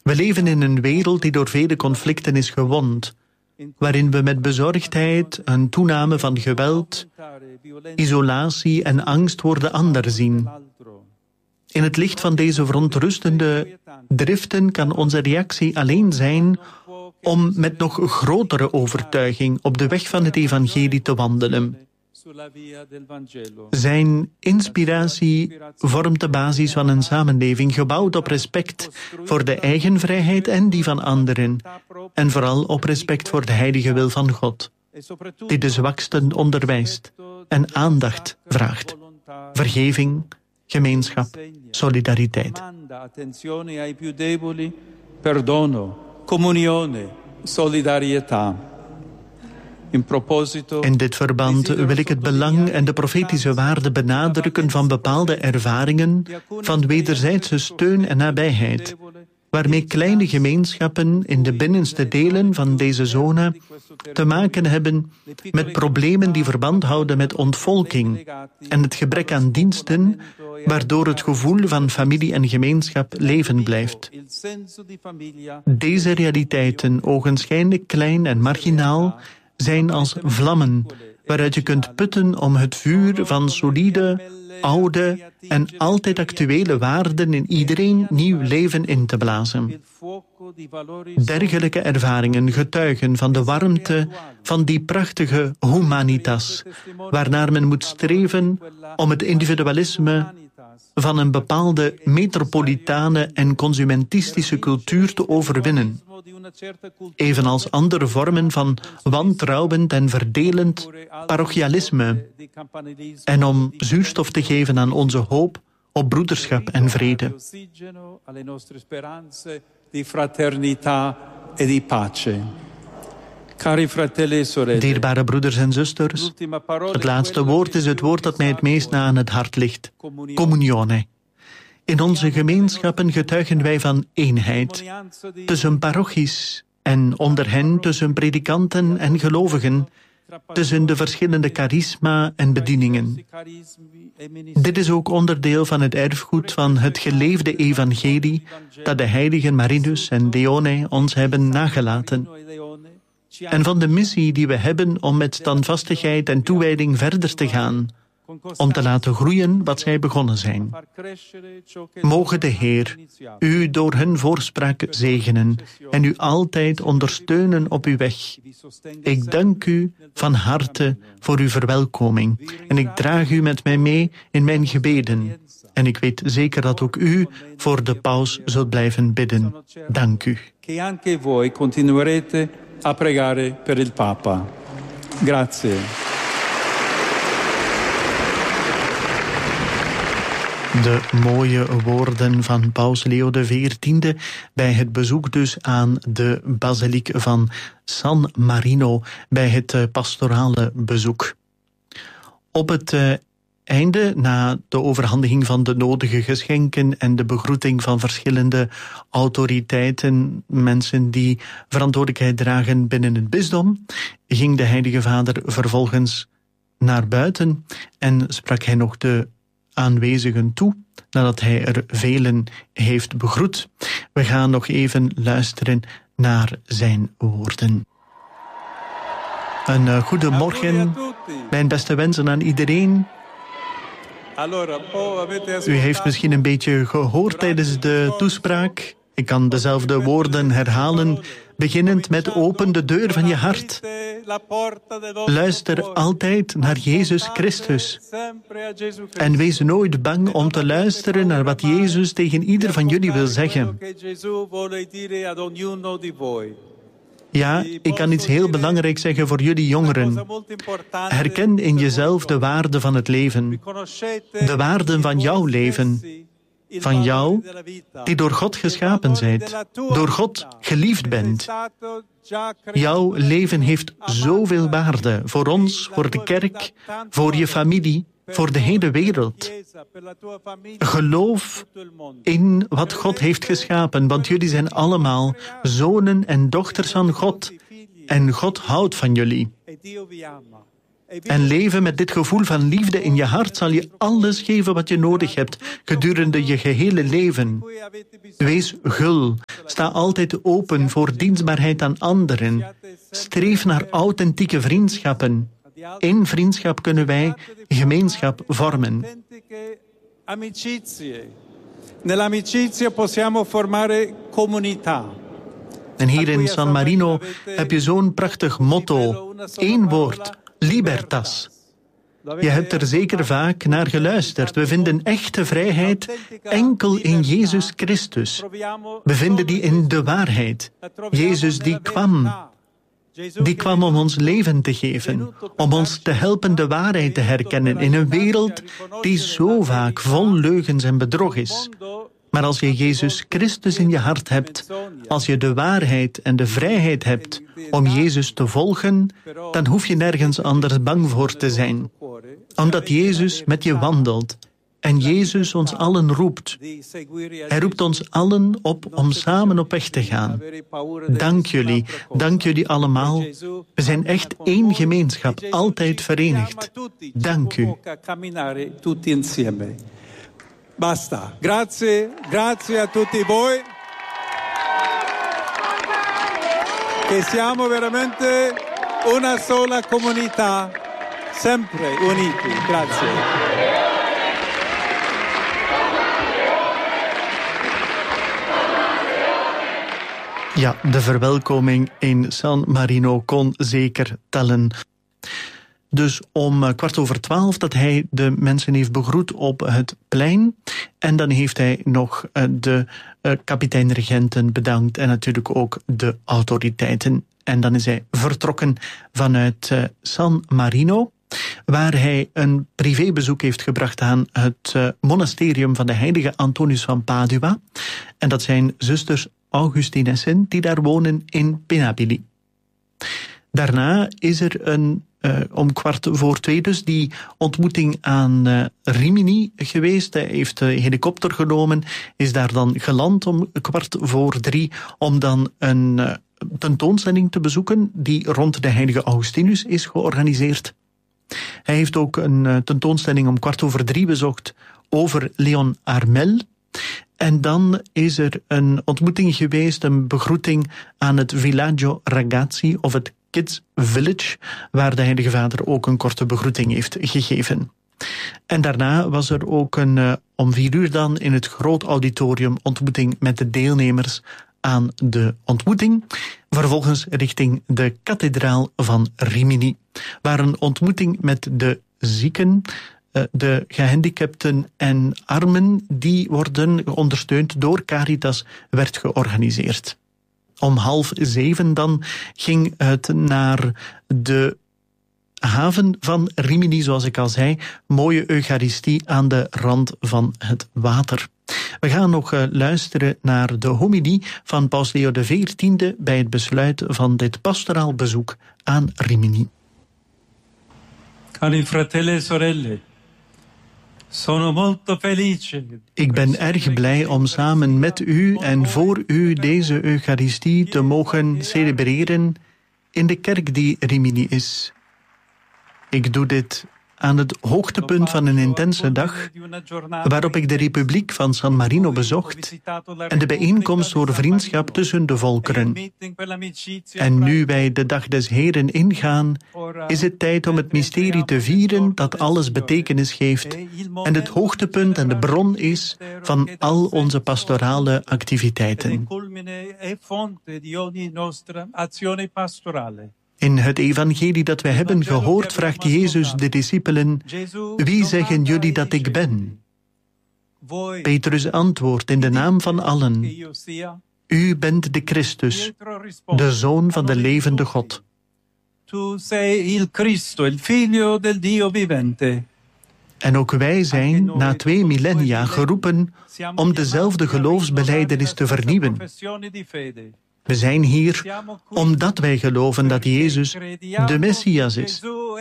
We leven in een wereld die door vele conflicten is gewond, waarin we met bezorgdheid een toename van geweld, isolatie en angst voor de ander zien. In het licht van deze verontrustende driften kan onze reactie alleen zijn om met nog grotere overtuiging op de weg van het evangelie te wandelen. Zijn inspiratie vormt de basis van een samenleving gebouwd op respect voor de eigen vrijheid en die van anderen, en vooral op respect voor de heilige wil van God, die de zwaksten onderwijst en aandacht vraagt. Vergeving, gemeenschap, solidariteit. Perdono, comunione, solidarietà. In dit verband wil ik het belang en de profetische waarde benadrukken van bepaalde ervaringen van wederzijdse steun en nabijheid, waarmee kleine gemeenschappen in de binnenste delen van deze zone te maken hebben met problemen die verband houden met ontvolking en het gebrek aan diensten, waardoor het gevoel van familie en gemeenschap leven blijft. Deze realiteiten, ogenschijnlijk klein en marginaal, zijn als vlammen waaruit je kunt putten om het vuur van solide, oude en altijd actuele waarden in iedereen nieuw leven in te blazen. Dergelijke ervaringen getuigen van de warmte van die prachtige humanitas, waarnaar men moet streven om het individualisme van een bepaalde metropolitane en consumentistische cultuur te overwinnen, evenals andere vormen van wantrouwend en verdelend parochialisme, en om zuurstof te geven aan onze hoop op broederschap en vrede. Dierbare broeders en zusters, het laatste woord is het woord dat mij het meest na aan het hart ligt. Comunione. In onze gemeenschappen getuigen wij van eenheid tussen parochies en onder hen tussen predikanten en gelovigen, tussen de verschillende charisma en bedieningen. Dit is ook onderdeel van het erfgoed van het geleefde evangelie dat de heiligen Marinus en Leone ons hebben nagelaten. En van de missie die we hebben om met standvastigheid en toewijding verder te gaan, om te laten groeien wat zij begonnen zijn. Mogen de Heer u door hun voorspraak zegenen en u altijd ondersteunen op uw weg. Ik dank u van harte voor uw verwelkoming en ik draag u met mij mee in mijn gebeden. En ik weet zeker dat ook u voor de paus zult blijven bidden. Dank u. Che anche voi continuerete a pregare per il Papa. Grazie. De mooie woorden van paus Leo XIV bij het bezoek dus aan de basiliek van San Marino, bij het pastorale bezoek. Op het einde, na de overhandiging van de nodige geschenken en de begroeting van verschillende autoriteiten, mensen die verantwoordelijkheid dragen binnen het bisdom, ging de Heilige Vader vervolgens naar buiten en sprak hij nog de aanwezigen toe, nadat hij er velen heeft begroet. We gaan nog even luisteren naar zijn woorden. Een goede morgen, mijn beste wensen aan iedereen. U heeft misschien een beetje gehoord tijdens de toespraak. Ik kan dezelfde woorden herhalen, beginnend met open de deur van je hart. Luister altijd naar Jezus Christus. En wees nooit bang om te luisteren naar wat Jezus tegen ieder van jullie wil zeggen. Ja, ik kan iets heel belangrijks zeggen voor jullie jongeren. Herken in jezelf de waarde van het leven. De waarden van jouw leven. Van jou, die door God geschapen zijt. Door God geliefd bent. Jouw leven heeft zoveel waarde. Voor ons, voor de kerk, voor je familie, voor de hele wereld. Geloof in wat God heeft geschapen, want jullie zijn allemaal zonen en dochters van God. En God houdt van jullie. En leven met dit gevoel van liefde in je hart zal je alles geven wat je nodig hebt gedurende je gehele leven. Wees gul Sta altijd open voor dienstbaarheid aan anderen. Streef naar authentieke vriendschappen. In vriendschap kunnen wij gemeenschap vormen. Nell'amicizia possiamo formare comunità. En hier in San Marino heb je zo'n prachtig motto. 1 woord, libertas. Je hebt er zeker vaak naar geluisterd. We vinden echte vrijheid enkel in Jezus Christus. We vinden die in de waarheid. Jezus die kwam om ons leven te geven, om ons te helpen de waarheid te herkennen in een wereld die zo vaak vol leugens en bedrog is. Maar als je Jezus Christus in je hart hebt, als je de waarheid en de vrijheid hebt om Jezus te volgen, dan hoef je nergens anders bang voor te zijn. Omdat Jezus met je wandelt en Jezus ons allen roept. Hij roept ons allen op om samen op weg te gaan. Dank jullie allemaal. We zijn echt één gemeenschap, altijd verenigd. Dank u. Basta. Grazie a tutti voi. Che siamo veramente una sola comunità, sempre uniti. Grazie. Ja, de verwelkoming in San Marino kon zeker tellen. Dus om 12:15 dat hij de mensen heeft begroet op het plein. En dan heeft hij nog de kapitein-regenten bedankt en natuurlijk ook de autoriteiten. En dan is hij vertrokken vanuit San Marino, waar hij een privébezoek heeft gebracht aan het monasterium van de heilige Antonius van Padua. En dat zijn zusters Augustinessen die daar wonen in Pinabili. Daarna is er om 2:15 dus die ontmoeting aan Rimini geweest. Hij heeft de helikopter genomen, is daar dan geland om 2:15 om dan een tentoonstelling te bezoeken die rond de heilige Augustinus is georganiseerd. Hij heeft ook een tentoonstelling om 2:15 bezocht over Leon Armel. En dan is er een ontmoeting geweest, een begroeting aan het Villaggio Ragazzi of het Kids Village, waar de Heilige Vader ook een korte begroeting heeft gegeven. En daarna was er ook om 4:00 dan in het groot auditorium ontmoeting met de deelnemers aan de ontmoeting. Vervolgens richting de kathedraal van Rimini, waar een ontmoeting met de zieken, de gehandicapten en armen, die worden ondersteund door Caritas, werd georganiseerd. Om 6:30 dan ging het naar de haven van Rimini, zoals ik al zei. Mooie Eucharistie aan de rand van het water. We gaan nog luisteren naar de homilie van Paus Leo XIV bij het besluit van dit pastoraal bezoek aan Rimini. Cari fratelli e sorelle, sono molto felice. Ik ben erg blij om samen met u en voor u deze Eucharistie te mogen celebreren in de kerk die Rimini is. Ik doe dit aan het hoogtepunt van een intense dag, waarop ik de Republiek van San Marino bezocht en de bijeenkomst voor vriendschap tussen de volkeren. En nu wij de dag des Heren ingaan, is het tijd om het mysterie te vieren dat alles betekenis geeft en het hoogtepunt en de bron is van al onze pastorale activiteiten. In het evangelie dat wij hebben gehoord vraagt Jezus de discipelen: wie zeggen jullie dat ik ben? Petrus antwoordt in de naam van allen: u bent de Christus, de Zoon van de levende God. En ook wij zijn na 2 millennia geroepen om dezelfde geloofsbelijdenis te vernieuwen. We zijn hier omdat wij geloven dat Jezus de Messias is,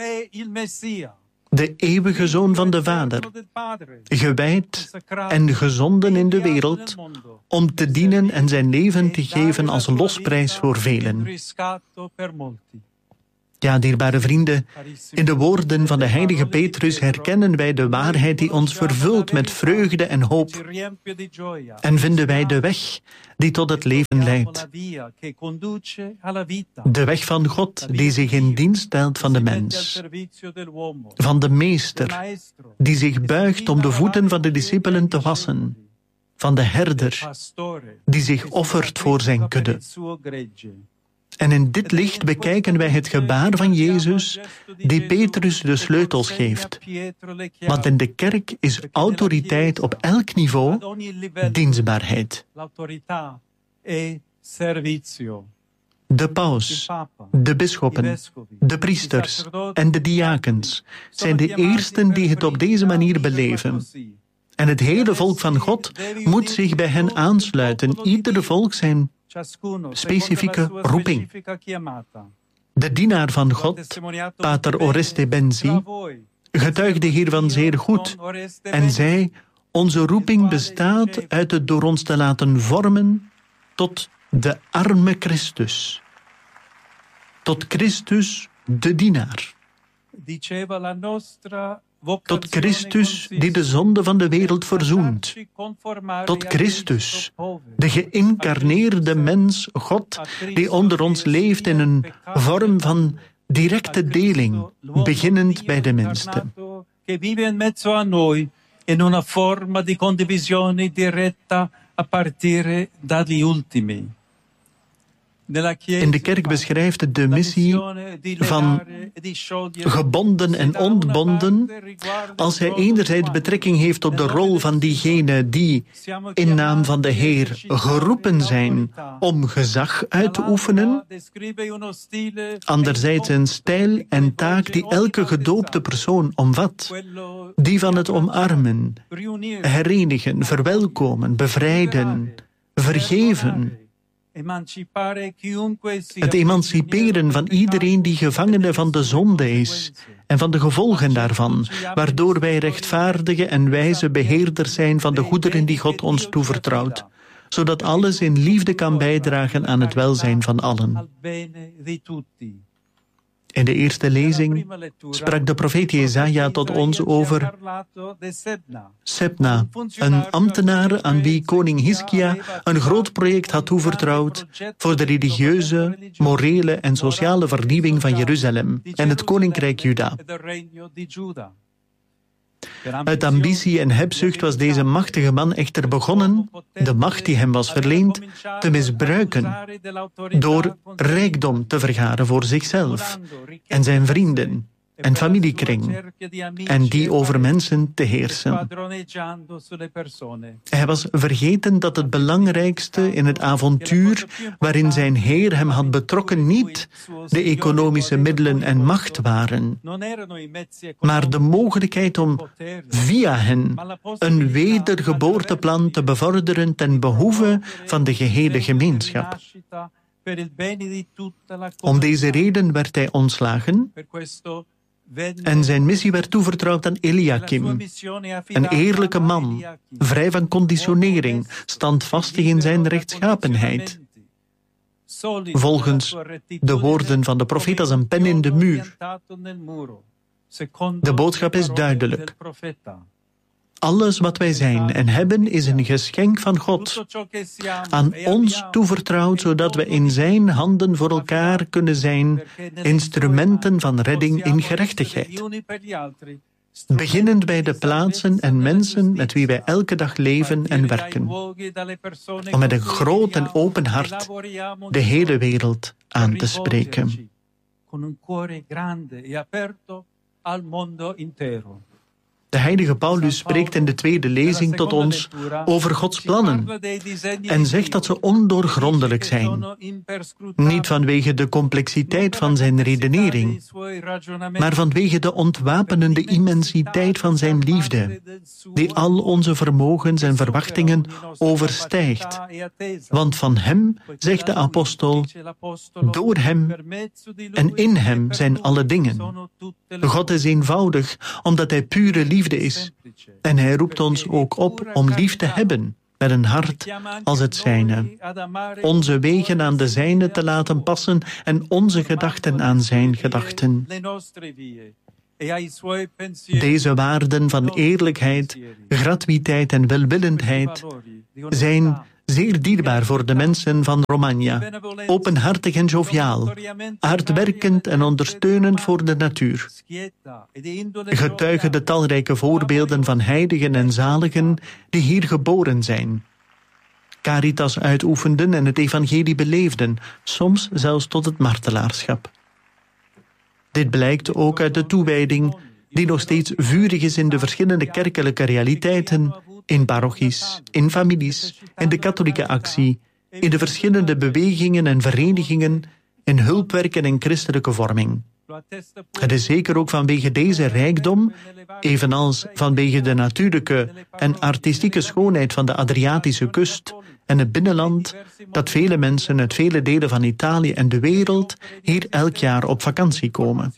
de eeuwige Zoon van de Vader, gewijd en gezonden in de wereld om te dienen en zijn leven te geven als losprijs voor velen. Ja, dierbare vrienden, in de woorden van de heilige Petrus herkennen wij de waarheid die ons vervult met vreugde en hoop. En vinden wij de weg die tot het leven leidt. De weg van God die zich in dienst stelt van de mens. Van de meester die zich buigt om de voeten van de discipelen te wassen. Van de herder die zich offert voor zijn kudde. En in dit licht bekijken wij het gebaar van Jezus, die Petrus de sleutels geeft. Want in de kerk is autoriteit op elk niveau dienstbaarheid. De paus, de bisschoppen, de priesters en de diakens zijn de eersten die het op deze manier beleven. En het hele volk van God moet zich bij hen aansluiten, ieder volk zijn specifieke roeping. De dienaar van God, pater Oreste Benzi, getuigde hiervan zeer goed en zei: onze roeping bestaat uit het door ons te laten vormen tot de arme Christus. Tot Christus, de dienaar. Tot Christus die de zonde van de wereld verzoent. Tot Christus, de geïncarneerde mens, God, die onder ons leeft in een vorm van directe deling, beginnend bij de minste. In una forma di condivisione diretta a partire dagli ultimi. In de kerk beschrijft het de missie van gebonden en ontbonden, als hij enerzijds betrekking heeft op de rol van diegenen die in naam van de Heer geroepen zijn om gezag uit te oefenen, anderzijds een stijl en taak die elke gedoopte persoon omvat, die van het omarmen, herenigen, verwelkomen, bevrijden, vergeven. Het emanciperen van iedereen die gevangene van de zonde is en van de gevolgen daarvan, waardoor wij rechtvaardige en wijze beheerders zijn van de goederen die God ons toevertrouwt, zodat alles in liefde kan bijdragen aan het welzijn van allen. In de eerste lezing sprak de profeet Jesaja tot ons over Sebna, een ambtenaar aan wie koning Hiskia een groot project had toevertrouwd voor de religieuze, morele en sociale vernieuwing van Jeruzalem en het koninkrijk Juda. Uit ambitie en hebzucht was deze machtige man echter begonnen de macht die hem was verleend te misbruiken door rijkdom te vergaren voor zichzelf en zijn vrienden en familiekring en die over mensen te heersen. Hij was vergeten dat het belangrijkste in het avontuur waarin zijn Heer hem had betrokken niet de economische middelen en macht waren, maar de mogelijkheid om via hen een wedergeboorteplan te bevorderen ten behoeve van de gehele gemeenschap. Om deze reden werd hij ontslagen en zijn missie werd toevertrouwd aan Eliakim, een eerlijke man, vrij van conditionering, standvastig in zijn rechtschapenheid. Volgens de woorden van de profeet als een pen in de muur. De boodschap is duidelijk. Alles wat wij zijn en hebben is een geschenk van God, aan ons toevertrouwd, zodat we in zijn handen voor elkaar kunnen zijn instrumenten van redding in gerechtigheid. Beginnend bij de plaatsen en mensen met wie wij elke dag leven en werken, om met een groot en open hart de hele wereld aan te spreken. De heilige Paulus spreekt in de tweede lezing tot ons over Gods plannen en zegt dat ze ondoorgrondelijk zijn. Niet vanwege de complexiteit van zijn redenering, maar vanwege de ontwapenende immensiteit van zijn liefde, die al onze vermogens en verwachtingen overstijgt. Want van hem, zegt de apostel, door hem en in hem zijn alle dingen. God is eenvoudig, omdat hij pure liefde is. En hij roept ons ook op om lief te hebben, met een hart als het zijne. Onze wegen aan de zijne te laten passen en onze gedachten aan zijn gedachten. Deze waarden van eerlijkheid, gratuïteit en welwillendheid zijn zeer dierbaar voor de mensen van Romagna. Openhartig en joviaal, hardwerkend en ondersteunend voor de natuur. Getuigen de talrijke voorbeelden van heiligen en zaligen die hier geboren zijn. Caritas uitoefenden en het evangelie beleefden, soms zelfs tot het martelaarschap. Dit blijkt ook uit de toewijding die nog steeds vurig is in de verschillende kerkelijke realiteiten, in parochies, in families, in de katholieke actie, in de verschillende bewegingen en verenigingen, in hulpwerken en christelijke vorming. Het is zeker ook vanwege deze rijkdom, evenals vanwege de natuurlijke en artistieke schoonheid van de Adriatische kust en het binnenland, dat vele mensen uit vele delen van Italië en de wereld hier elk jaar op vakantie komen.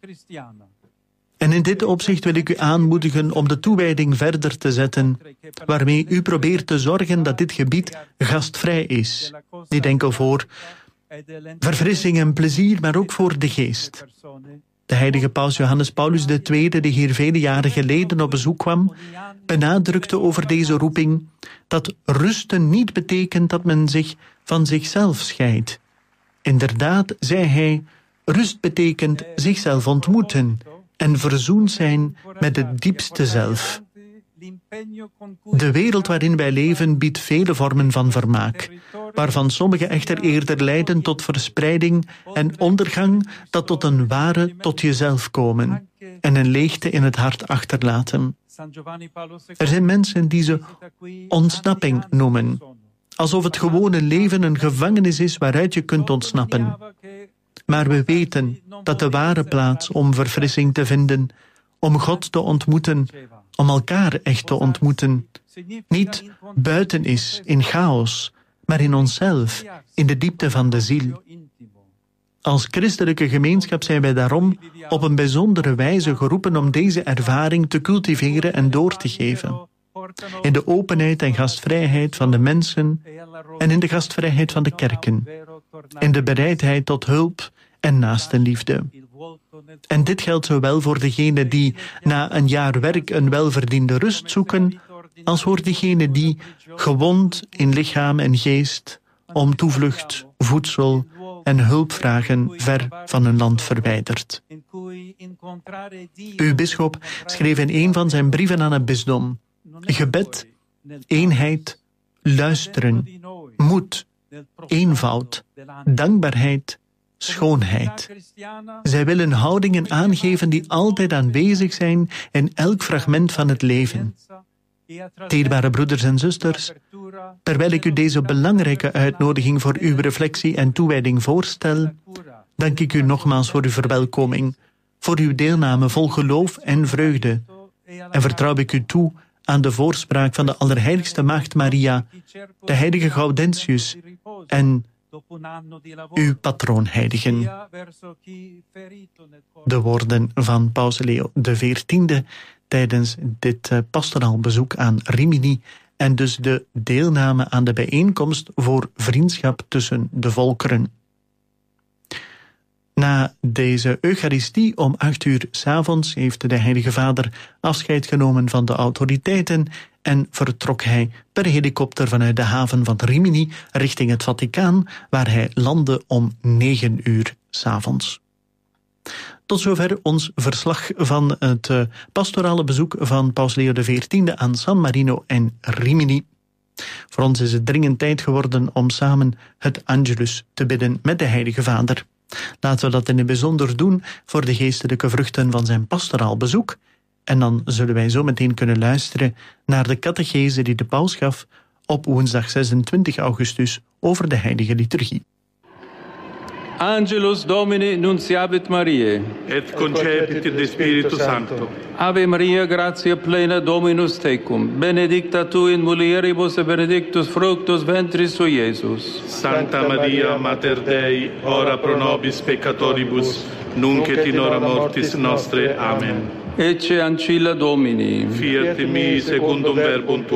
En in dit opzicht wil ik u aanmoedigen om de toewijding verder te zetten, waarmee u probeert te zorgen dat dit gebied gastvrij is. Niet enkel voor verfrissing en plezier, maar ook voor de geest. De heilige paus Johannes Paulus II, die hier vele jaren geleden op bezoek kwam, benadrukte over deze roeping dat rusten niet betekent dat men zich van zichzelf scheidt. Inderdaad, zei hij, rust betekent zichzelf ontmoeten en verzoend zijn met het diepste zelf. De wereld waarin wij leven biedt vele vormen van vermaak, waarvan sommige echter eerder leiden tot verspreiding en ondergang dat tot een ware tot jezelf komen en een leegte in het hart achterlaten. Er zijn mensen die ze ontsnapping noemen, alsof het gewone leven een gevangenis is waaruit je kunt ontsnappen. Maar we weten dat de ware plaats om verfrissing te vinden, om God te ontmoeten, om elkaar echt te ontmoeten, niet buiten is, in chaos, maar in onszelf, in de diepte van de ziel. Als christelijke gemeenschap zijn wij daarom op een bijzondere wijze geroepen om deze ervaring te cultiveren en door te geven. In de openheid en gastvrijheid van de mensen en in de gastvrijheid van de kerken. In de bereidheid tot hulp en naastenliefde. En dit geldt zowel voor degenen die na een jaar werk een welverdiende rust zoeken, als voor diegenen die, gewond in lichaam en geest, om toevlucht, voedsel en hulp vragen ver van hun land verwijderd. Uw bisschop schreef in een van zijn brieven aan het bisdom: gebed, eenheid, luisteren, moed, eenvoud, dankbaarheid, schoonheid. Zij willen houdingen aangeven die altijd aanwezig zijn in elk fragment van het leven. Dierbare broeders en zusters, terwijl ik u deze belangrijke uitnodiging voor uw reflectie en toewijding voorstel, dank ik u nogmaals voor uw verwelkoming, voor uw deelname vol geloof en vreugde, en vertrouw ik u toe aan de voorspraak van de Allerheiligste Maagd Maria, de heilige Gaudentius en uw patroonheiligen. De woorden van Paus Leo XIV tijdens dit pastoraal bezoek aan Rimini en dus de deelname aan de bijeenkomst voor vriendschap tussen de volkeren. Na deze Eucharistie om 8:00 s'avonds heeft de Heilige Vader afscheid genomen van de autoriteiten en vertrok hij per helikopter vanuit de haven van Rimini richting het Vaticaan, waar hij landde om 9:00 s'avonds. Tot zover ons verslag van het pastorale bezoek van Paus Leo XIV aan San Marino en Rimini. Voor ons is het dringend tijd geworden om samen het Angelus te bidden met de Heilige Vader. Laten we dat in het bijzonder doen voor de geestelijke vruchten van zijn pastoraal bezoek. En dan zullen wij zo meteen kunnen luisteren naar de catechese die de paus gaf op woensdag 26 augustus over de heilige liturgie. Angelus Domini nunciabit Mariae. Et concepit de Spiritu Sancto. Ave Maria, gratia plena, Dominus tecum. Benedicta tu in mulieribus et benedictus fructus ventris tui, Iesus. Sancta Maria, Mater Dei, ora pro nobis peccatoribus, nunc et in hora mortis nostre. Amen. Ecce ancilla Domini. Fiat in mi secundum verbum tuum.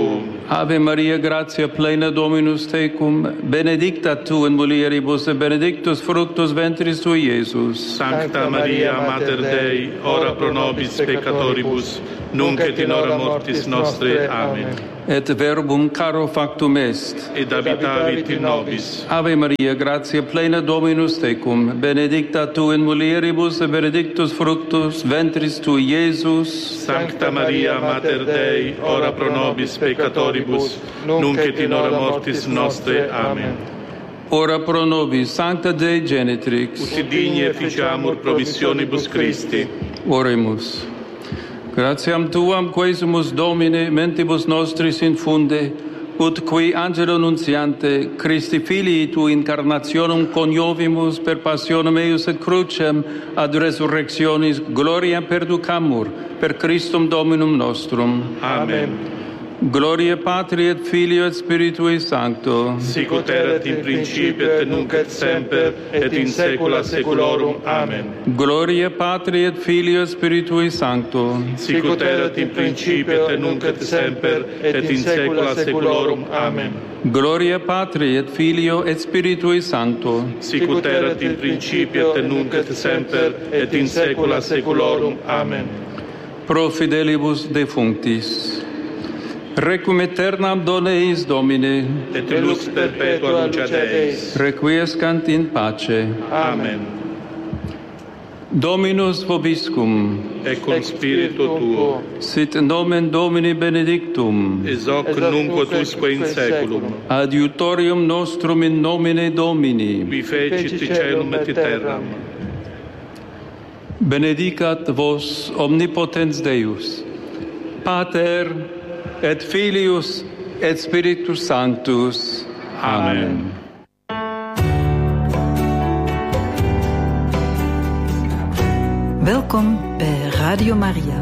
Ave Maria, gratia plena Dominus tecum, benedicta tu in mulieribus et benedictus fructus ventris tui, Iesus. Sancta Maria, Mater Dei, ora pro nobis peccatoribus, nunc et in hora mortis nostre. Amen. Et verbum caro factum est. Ed habitavit in nobis. Ave Maria, gratia plena Dominus tecum, benedicta tu in mulieribus et benedictus fructus ventris tui, Iesus. Sancta Maria, Mater Dei, ora pro nobis peccatoribus, nunc et in hora mortis nostre. Amen. Ora pro nobis, Sancta Dei Genitrix. Ut digni efficiamur promissionibus Christi. Oremus. Gratiam Tuam, quesumus Domine, mentibus nostris infunde, ut qui angelo nuntiante, Christi Filii Tui incarnationem coniovimus per passionem eius et crucem ad resurrectionis gloria perducamur per Christum Dominum nostrum. Amen. Gloria Patri et Filio et Spiritui Sancto. Sic ut erat in principio et nunc et semper et in saecula saeculorum. Amen. Gloria Patri et Filio et Spiritui Sancto. Sic ut erat in principio et nunc et semper et in saecula saeculorum. Amen. Gloria Patri et Filio et Spiritui Sancto. Sic ut erat in principio et nunc et semper et in saecula saeculorum. Amen. Pro fidelibus defunctis. Requiem aeternam dona eis, Domine. Et lux perpetua luceat eis. Requiescant in pace. Amen. Dominus vobiscum. Et cum spiritu tuo. Sit nomen Domini benedictum. Ex hoc nunc usque in saeculum. Adiutorium nostrum in nomine Domini. Qui fecit caelum et terram. Benedicat vos omnipotens Deus, Pater et Filius et Spiritus Sanctus. Amen. Welkom bij Radio Maria.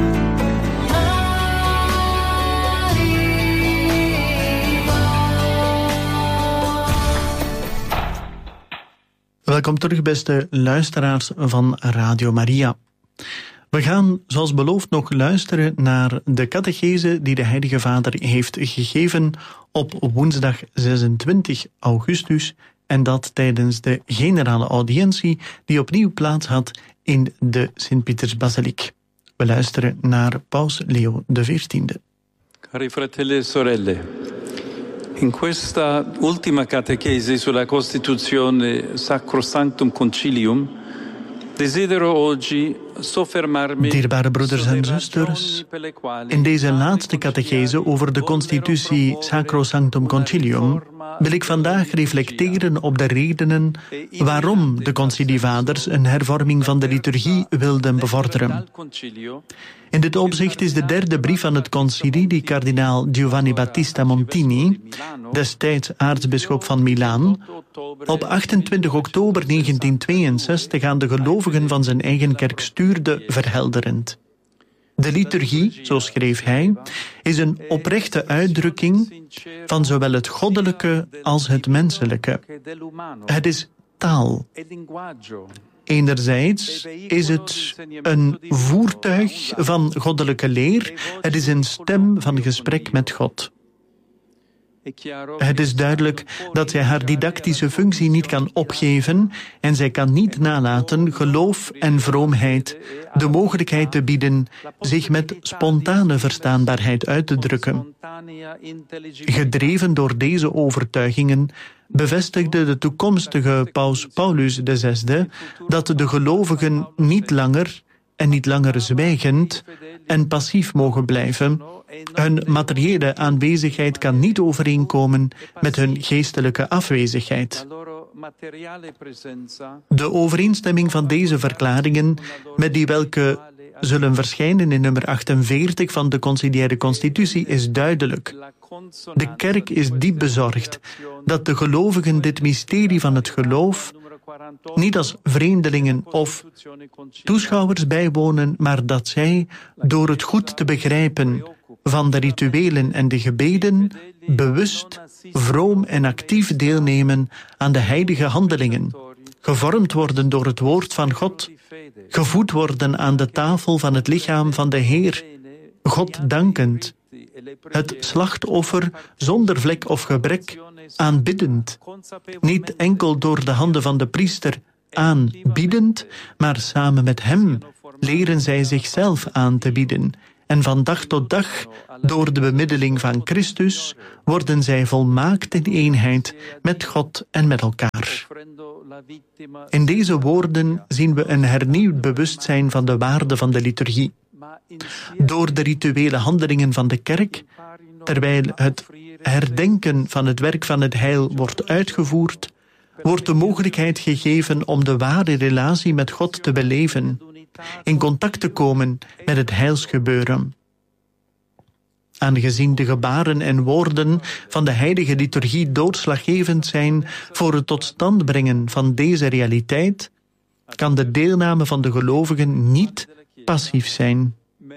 Welkom terug, beste luisteraars van Radio Maria. We gaan, zoals beloofd, nog luisteren naar de catechese die de Heilige Vader heeft gegeven op woensdag 26 augustus en dat tijdens de generale audiëntie die opnieuw plaats had in de Sint-Pietersbasiliek. We luisteren naar Paus Leo XIV. Cari fratelli e sorelle, in questa ultima catechesi sulla Costituzione Sacrosanctum Concilium desidero oggi soffermarmi. Dierbare broeders en zusters, in deze laatste catechese over de constitutie Sacrosanctum Concilium wil ik vandaag reflecteren op de redenen waarom de concilievaders een hervorming van de liturgie wilden bevorderen. In dit opzicht is de derde brief van het concilie die kardinaal Giovanni Battista Montini, destijds aartsbisschop van Milaan, op 28 oktober 1962 aan de gelovigen van zijn eigen kerk stuurde, verhelderend. De liturgie, zo schreef hij, is een oprechte uitdrukking van zowel het goddelijke als het menselijke. Het is taal. Enerzijds is het een voertuig van goddelijke leer, het is een stem van gesprek met God. Het is duidelijk dat zij haar didactische functie niet kan opgeven en zij kan niet nalaten geloof en vroomheid de mogelijkheid te bieden zich met spontane verstaanbaarheid uit te drukken. Gedreven door deze overtuigingen bevestigde de toekomstige paus Paulus VI dat de gelovigen niet langer zwijgend en passief mogen blijven. Hun materiële aanwezigheid kan niet overeenkomen met hun geestelijke afwezigheid. De overeenstemming van deze verklaringen met die welke zullen verschijnen in nummer 48 van de conciliaire constitutie is duidelijk. De kerk is diep bezorgd dat de gelovigen dit mysterie van het geloof niet als vreemdelingen of toeschouwers bijwonen, maar dat zij, door het goed te begrijpen van de rituelen en de gebeden, bewust, vroom en actief deelnemen aan de heilige handelingen, gevormd worden door het woord van God, gevoed worden aan de tafel van het lichaam van de Heer, God dankend, het slachtoffer zonder vlek of gebrek aanbiddend, niet enkel door de handen van de priester aanbiedend, maar samen met hem leren zij zichzelf aan te bieden. En van dag tot dag, door de bemiddeling van Christus, worden zij volmaakt in eenheid met God en met elkaar. In deze woorden zien we een hernieuwd bewustzijn van de waarde van de liturgie. Door de rituele handelingen van de kerk, terwijl het herdenken van het werk van het heil wordt uitgevoerd, wordt de mogelijkheid gegeven om de ware relatie met God te beleven, in contact te komen met het heilsgebeuren. Aangezien de gebaren en woorden van de heilige liturgie doorslaggevend zijn voor het tot stand brengen van deze realiteit, kan de deelname van de gelovigen niet passief zijn.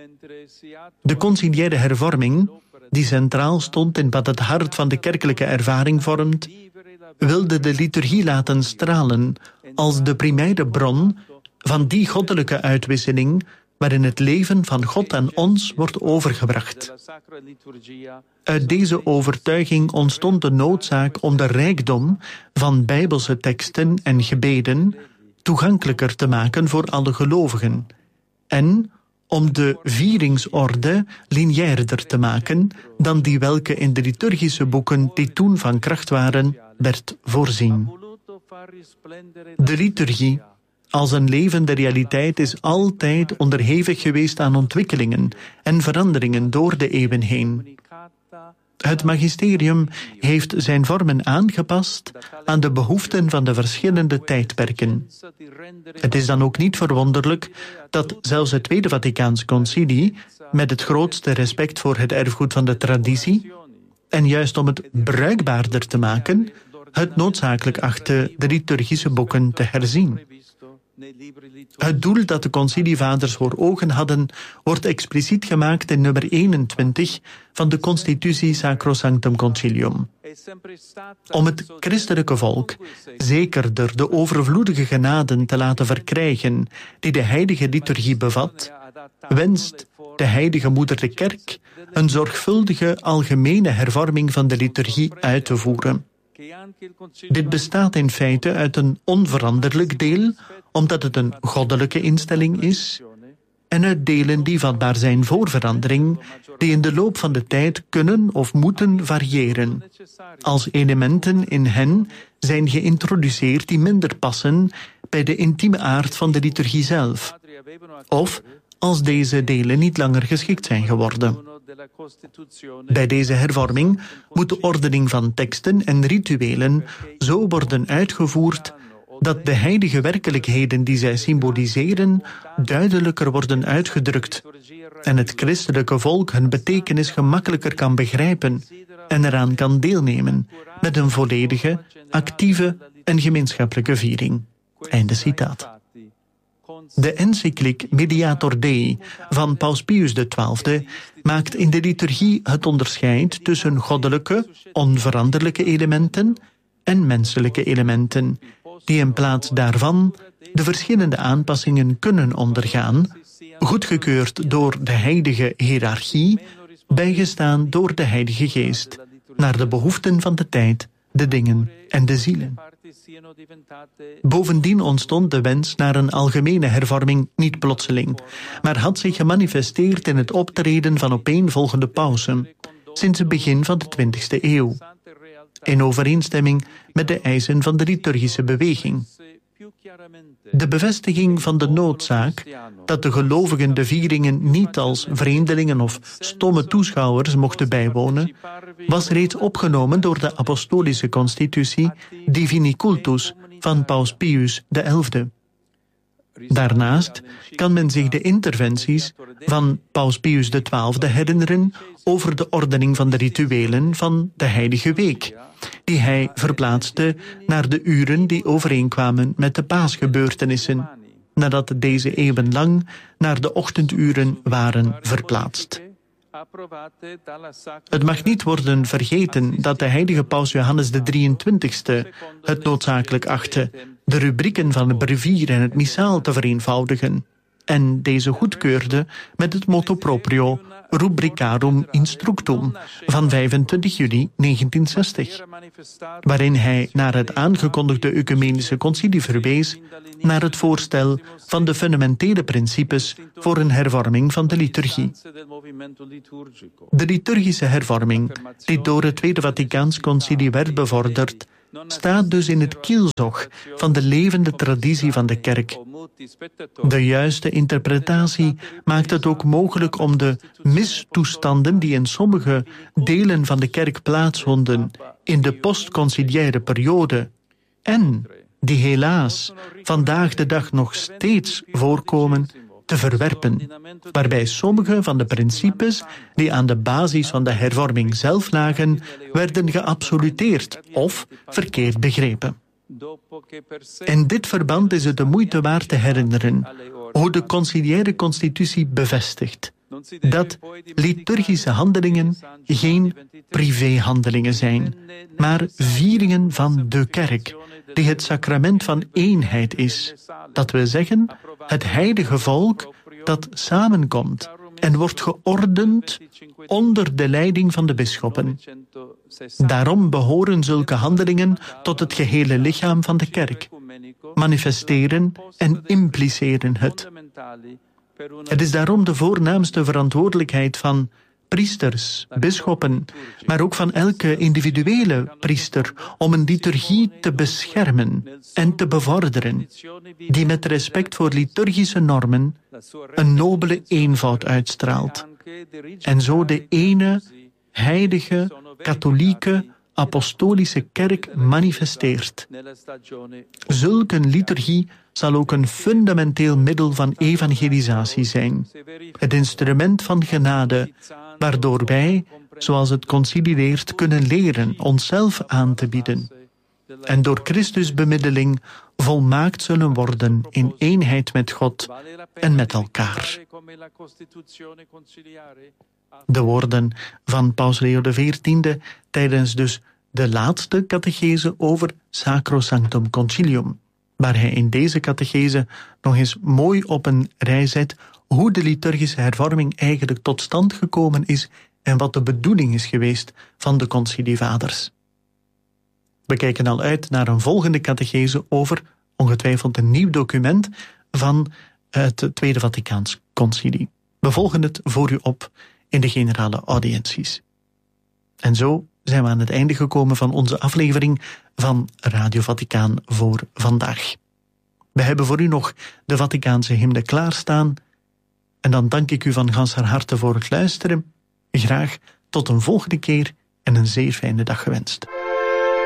De conciliaire hervorming, die centraal stond in wat het hart van de kerkelijke ervaring vormt, wilde de liturgie laten stralen als de primaire bron van die goddelijke uitwisseling waarin het leven van God aan ons wordt overgebracht. Uit deze overtuiging ontstond de noodzaak om de rijkdom van Bijbelse teksten en gebeden toegankelijker te maken voor alle gelovigen en om de vieringsorde lineairder te maken dan die welke in de liturgische boeken die toen van kracht waren, werd voorzien. De liturgie als een levende realiteit is altijd onderhevig geweest aan ontwikkelingen en veranderingen door de eeuwen heen. Het magisterium heeft zijn vormen aangepast aan de behoeften van de verschillende tijdperken. Het is dan ook niet verwonderlijk dat zelfs het Tweede Vaticaans Concilie, met het grootste respect voor het erfgoed van de traditie, en juist om het bruikbaarder te maken, het noodzakelijk achtte de liturgische boeken te herzien. Het doel dat de concilievaders voor ogen hadden, wordt expliciet gemaakt in nummer 21 van de Constitutie Sacrosanctum Concilium. Om het christelijke volk zekerder de overvloedige genaden te laten verkrijgen die de heilige liturgie bevat, wenst de heilige moeder de kerk een zorgvuldige algemene hervorming van de liturgie uit te voeren. Dit bestaat in feite uit een onveranderlijk deel, omdat het een goddelijke instelling is, en uit delen die vatbaar zijn voor verandering, die in de loop van de tijd kunnen of moeten variëren, als elementen in hen zijn geïntroduceerd die minder passen bij de intieme aard van de liturgie zelf, of als deze delen niet langer geschikt zijn geworden. Bij deze hervorming moet de ordening van teksten en rituelen zo worden uitgevoerd dat de heilige werkelijkheden die zij symboliseren duidelijker worden uitgedrukt en het christelijke volk hun betekenis gemakkelijker kan begrijpen en eraan kan deelnemen met een volledige, actieve en gemeenschappelijke viering. Einde citaat. De encycliek Mediator Dei van Paus Pius XII maakt in de liturgie het onderscheid tussen goddelijke, onveranderlijke elementen en menselijke elementen, die in plaats daarvan de verschillende aanpassingen kunnen ondergaan, goedgekeurd door de heilige hiërarchie, bijgestaan door de Heilige Geest, naar de behoeften van de tijd, de dingen en de zielen. Bovendien ontstond de wens naar een algemene hervorming niet plotseling, maar had zich gemanifesteerd in het optreden van opeenvolgende pausen, sinds het begin van de 20e eeuw, in overeenstemming met de eisen van de liturgische beweging. De bevestiging van de noodzaak dat de gelovigen de vieringen niet als vreemdelingen of stomme toeschouwers mochten bijwonen, was reeds opgenomen door de apostolische constitutie Divini Cultus van Paus Pius XI. Daarnaast kan men zich de interventies van Paus Pius XII herinneren over de ordening van de rituelen van de Heilige Week, die hij verplaatste naar de uren die overeenkwamen met de paasgebeurtenissen, nadat deze eeuwenlang naar de ochtenduren waren verplaatst. Het mag niet worden vergeten dat de heilige paus Johannes XXIII het noodzakelijk achtte de rubrieken van het brevier en het missaal te vereenvoudigen, en deze goedkeurde met het motu proprio Rubricarum Instructum van 25 juli 1960, waarin hij naar het aangekondigde Ecumenische Concilie verwees naar het voorstel van de fundamentele principes voor een hervorming van de liturgie. De liturgische hervorming, die door het Tweede Vaticaans Concilie werd bevorderd, staat dus in het kielzog van de levende traditie van de kerk. De juiste interpretatie maakt het ook mogelijk om de mistoestanden die in sommige delen van de kerk plaatsvonden in de postconciliaire periode en die helaas vandaag de dag nog steeds voorkomen, te verwerpen, waarbij sommige van de principes die aan de basis van de hervorming zelf lagen, werden geabsoluteerd of verkeerd begrepen. In dit verband is het de moeite waard te herinneren hoe de conciliaire constitutie bevestigt dat liturgische handelingen geen privéhandelingen zijn, maar vieringen van de kerk, die het sacrament van eenheid is. Dat wil zeggen, het heilige volk dat samenkomt en wordt geordend onder de leiding van de bisschoppen. Daarom behoren zulke handelingen tot het gehele lichaam van de kerk, manifesteren en impliceren het. Het is daarom de voornaamste verantwoordelijkheid van priesters, bisschoppen, maar ook van elke individuele priester om een liturgie te beschermen en te bevorderen, die met respect voor liturgische normen een nobele eenvoud uitstraalt en zo de ene heilige, katholieke, apostolische kerk manifesteert. Zulke liturgie zal ook een fundamenteel middel van evangelisatie zijn, het instrument van genade, waardoor wij, zoals het concilie leert, kunnen leren onszelf aan te bieden en door Christus bemiddeling volmaakt zullen worden in eenheid met God en met elkaar. De woorden van Paus Leo XIV tijdens dus de laatste catechese over Sacrosanctum Concilium, waar hij in deze catechese nog eens mooi op een rij zet hoe de liturgische hervorming eigenlijk tot stand gekomen is en wat de bedoeling is geweest van de concilievaders. We kijken al uit naar een volgende catechese over ongetwijfeld een nieuw document van het Tweede Vaticaans Concilie. We volgen het voor u op in de generale audiënties. En zo zijn we aan het einde gekomen van onze aflevering van Radio Vaticaan voor vandaag. We hebben voor u nog de Vaticaanse hymne klaarstaan. En dan dank ik u van ganser harte voor het luisteren. Graag tot een volgende keer en een zeer fijne dag gewenst.